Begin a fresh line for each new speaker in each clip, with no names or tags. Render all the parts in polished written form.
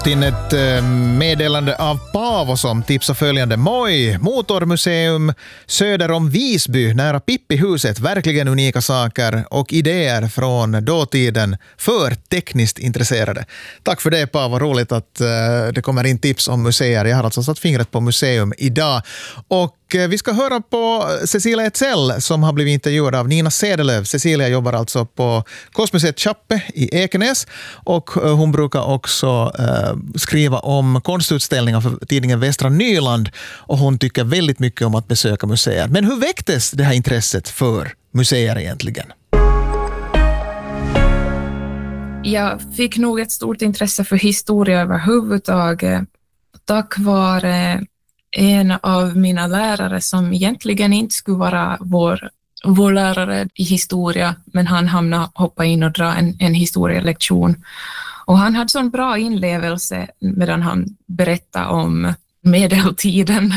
In ett meddelande av Paavo som tipsar följande. Moi, motormuseum söder om Visby nära Pippihuset. Verkligen unika saker och idéer från dåtiden för tekniskt intresserade. Tack för det Paavo, roligt att det kommer in tips om museer. Jag har alltså satt fingret på museum idag. Och vi ska höra på Cecilia Etzell som har blivit intervjuad av Nina Sedelöv. Cecilia jobbar alltså på Konstmuseet Chappe i Ekenäs och hon brukar också skriva om konstutställningar för tidningen Västra Nyland och hon tycker väldigt mycket om att besöka museer. Men hur väcktes det här intresset för museer egentligen?
Jag fick nog ett stort intresse för historia överhuvudtaget tack vare en av mina lärare som egentligen inte skulle vara vår lärare i historia, men han hoppa in och dra en historielektion. Och han hade sån bra inlevelse medan han berättade om medeltiden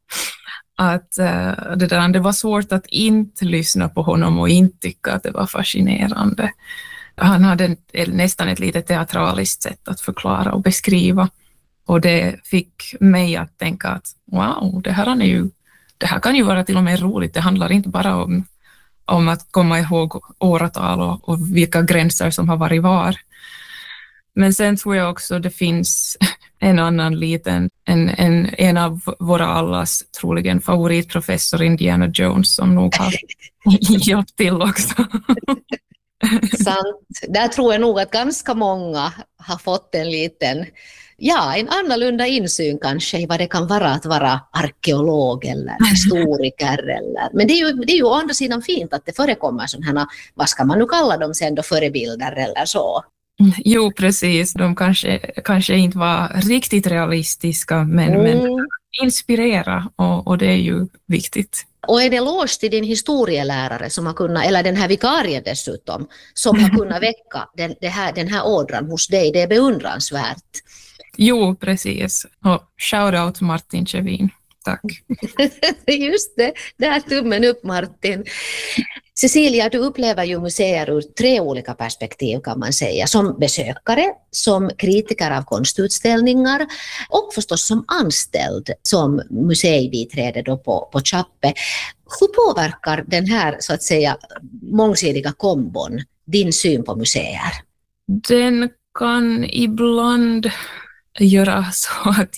att det var svårt att inte lyssna på honom och inte tycka att det var fascinerande. Han hade nästan ett lite teatraliskt sätt att förklara och beskriva. Och det fick mig att tänka att wow, det här kan ju vara till och med roligt. Det handlar inte bara om att komma ihåg åratal och vilka gränser som har varit var. Men sen tror jag också det finns en annan liten, en av våra allas troligen favoritprofessor Indiana Jones som nog har hjälpt till också.
Sant. Där tror jag nog att ganska många har fått en annorlunda insyn kanske i vad det kan vara att vara arkeolog eller historiker. Men det är ju å andra sidan fint att det förekommer sådana här, vad ska man nu kalla dem sen då, förebilder eller så.
Jo, precis. De kanske inte var riktigt realistiska, men inspirera och det är ju viktigt.
Och en eloge till din historielärare som har kunnat, eller den här vikarien dessutom, som har kunnat väcka den här ådran hos dig. Det är beundransvärt.
Jo, precis. Och shout out Martin Kjevin. Tack.
Just det, där tummen upp Martin. Cecilia, du upplever ju museer ur 3 olika perspektiv kan man säga. Som besökare, som kritiker av konstutställningar och förstås som anställd som museibiträde då på Chappe. Hur påverkar den här så att säga mångsidiga kombon din syn på museer?
Den kan ibland göra så att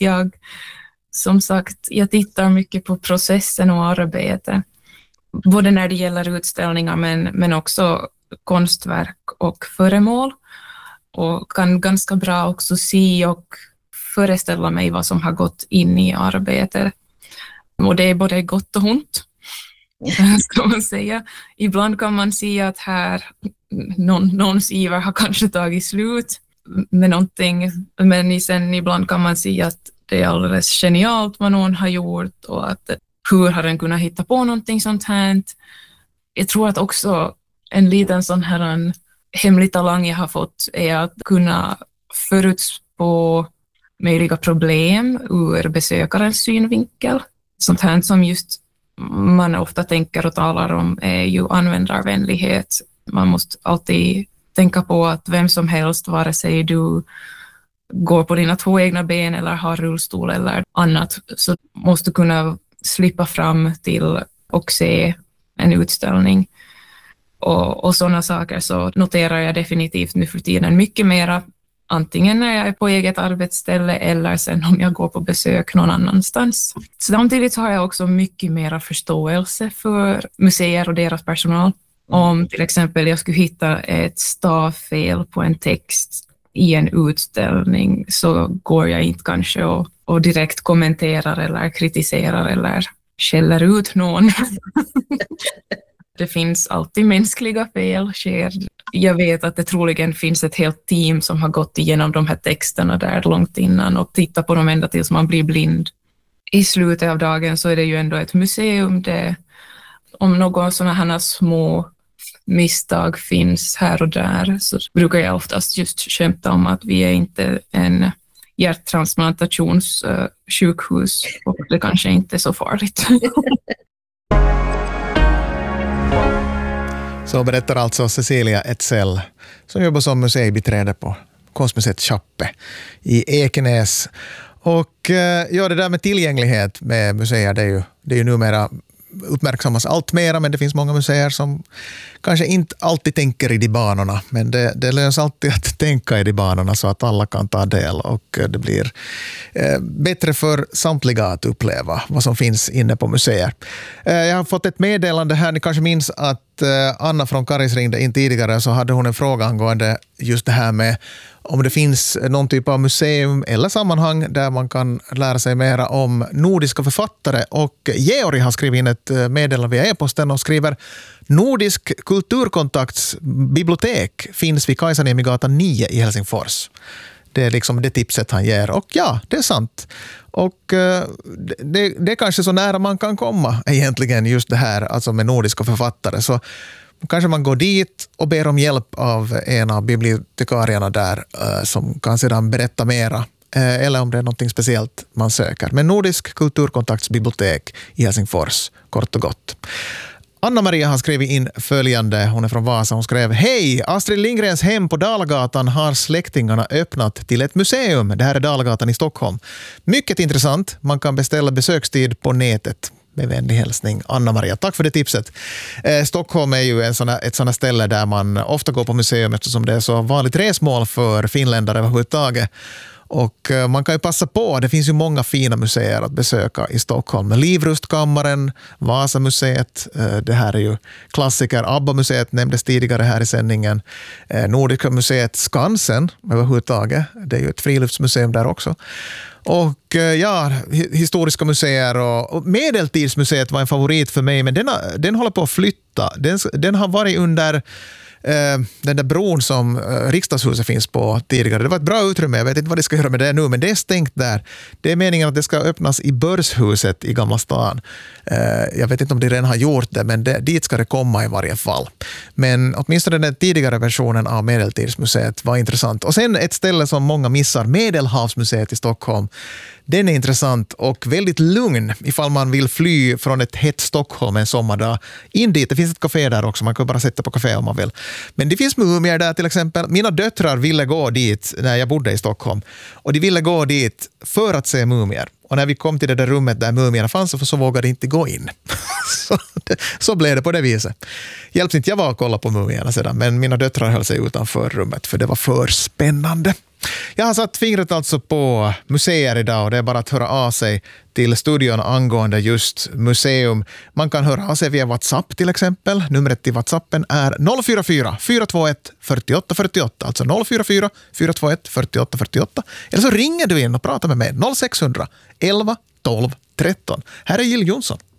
jag tittar mycket på processen och arbete. Både när det gäller utställningar men också konstverk och föremål. Och kan ganska bra också se och föreställa mig vad som har gått in i arbetet. Och det är både gott och ont, ska man säga. Ibland kan man se att här någons iver har kanske tagit slut med någonting. Men sen ibland kan man se att det är alldeles genialt vad någon har gjort och att hur har den kunnat hitta på någonting sånt här. Jag tror att också en liten sån här hemlig talang jag har fått är att kunna förutspå möjliga problem ur besökarens synvinkel. Sånt här som just man ofta tänker och talar om är ju användarvänlighet. Man måste alltid tänka på att vem som helst, vare sig du går på dina 2 egna ben eller har rullstol eller annat, så måste kunna slippa fram till och se en utställning. Och sådana saker så noterar jag definitivt nu för tiden mycket mera, antingen när jag är på eget arbetsställe eller sen om jag går på besök någon annanstans. Samtidigt har jag också mycket mera förståelse för museer och deras personal. Om till exempel jag skulle hitta ett stavfel på en text i en utställning så går jag inte kanske och direkt kommenterar eller kritiserar eller skäller ut någon. Det finns alltid mänskliga fel. Jag vet att det troligen finns ett helt team som har gått igenom de här texterna där långt innan och tittar på dem ända tills man blir blind. I slutet av dagen så är det ju ändå ett museum. Om några sådana här små misstag finns här och där så brukar jag oftast just skämta om att vi är inte en hjärttransplantationssjukhus och det kanske inte är så farligt.
Så berättar alltså Cecilia Etzell som jobbar som museibiträde på konstmuseet Chappe i Ekenäs. Och ja, det där med tillgänglighet med museer, det är ju numera uppmärksammas allt mera, men det finns många museer som kanske inte alltid tänker i de banorna, men det löns alltid att tänka i de banorna så att alla kan ta del, och det blir bättre för samtliga att uppleva vad som finns inne på museer. Jag har fått ett meddelande här, ni kanske minns att Anna från Karis ringde in tidigare, så hade hon en fråga angående just det här med om det finns någon typ av museum eller sammanhang där man kan lära sig mera om nordiska författare. Och Georg har skrivit in ett meddelande via e-posten och skriver: Nordisk kulturkontakts bibliotek finns vid Kajsaniemigatan 9 i Helsingfors. Det är liksom det tipset han ger. Och ja, det är sant. Och det är kanske så nära man kan komma egentligen, just det här alltså med nordiska författare. Så kanske man går dit och ber om hjälp av en av bibliotekarierna där som kan sedan berätta mera. Eller om det är något speciellt man söker. Men Nordisk kulturkontaktsbibliotek i Helsingfors, kort och gott. Anna-Maria har skrivit in följande, hon är från Vasa, hon skrev: Hej, Astrid Lindgrens hem på Dalagatan har släktingarna öppnat till ett museum. Det här är Dalagatan i Stockholm. Mycket intressant, man kan beställa besökstid på nätet. Med vänlig hälsning, Anna-Maria. Tack för det tipset. Stockholm är ju ett sådant ställe där man ofta går på museum eftersom det är så vanligt resmål för finländare överhuvudtaget. Och man kan ju passa på, det finns ju många fina museer att besöka i Stockholm. Livrustkammaren, Vasamuseet, det här är ju klassiker. ABBA-museet nämndes tidigare här i sändningen. Nordiska museet Skansen överhuvudtaget, det är ju ett friluftsmuseum där också. Och ja, historiska museer och Medeltidsmuseet var en favorit för mig, men den håller på att flytta. Den har varit under den där bron som riksdagshuset finns på tidigare. Det var ett bra utrymme, jag vet inte vad det ska göra med det nu, men det är stängt där. Det är meningen att det ska öppnas i Börshuset i Gamla stan. Jag vet inte om det redan har gjort det, men dit ska det komma i varje fall. Men åtminstone den tidigare versionen av Medeltidsmuseet var intressant. Och sen ett ställe som många missar, Medelhavsmuseet i Stockholm. Den är intressant och väldigt lugn ifall man vill fly från ett hett Stockholm en sommardag. In dit, det finns ett café där också, man kan bara sätta på café om man vill. Men det finns mumier där till exempel. Mina döttrar ville gå dit när jag bodde i Stockholm. Och de ville gå dit för att se mumier. Och när vi kom till det där rummet där mumierna fanns så vågade de inte gå in. så blev det på det viset. Hjälps inte jag var att kolla på mumierna sedan, men mina döttrar höll sig utanför rummet för det var för spännande. Jag har satt fingret alltså på museer idag och det är bara att höra av sig till studion angående just museum. Man kan höra av sig via WhatsApp till exempel. Numret till WhatsAppen är 044 421 48 48, alltså 044 421 48 48. Eller så ringer du in och pratar med mig 0600 11 12 13. Här är Jill Jonsson.